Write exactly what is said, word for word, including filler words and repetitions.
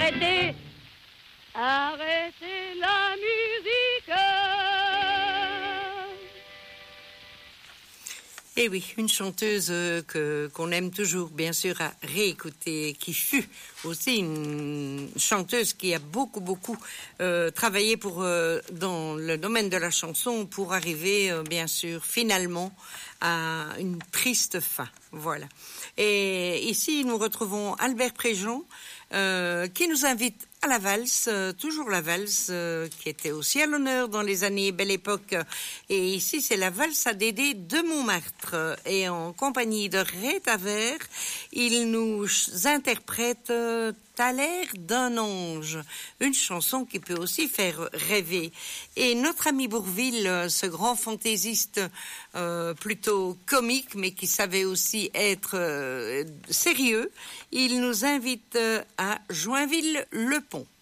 arrêtez, arrêtez la musique. Eh oui, une chanteuse euh, que qu'on aime toujours, bien sûr, à réécouter, qui fut aussi une chanteuse qui a beaucoup, beaucoup euh, travaillé pour euh, dans le domaine de la chanson pour arriver, euh, bien sûr, finalement à une triste fin. Voilà. Et ici, nous retrouvons Albert Préjean, euh, qui nous invite à la valse, euh, toujours la valse, euh, qui était aussi à l'honneur dans les années Belle Époque. Et ici, c'est la valse à Dédé de Montmartre. Et en compagnie de Ray Tavert, il nous interprète euh, T'as l'air d'un ange, une chanson qui peut aussi faire rêver. Et notre ami Bourvil, ce grand fantaisiste euh, plutôt comique, mais qui savait aussi être euh, sérieux, il nous invite à Joinville-le-Pont.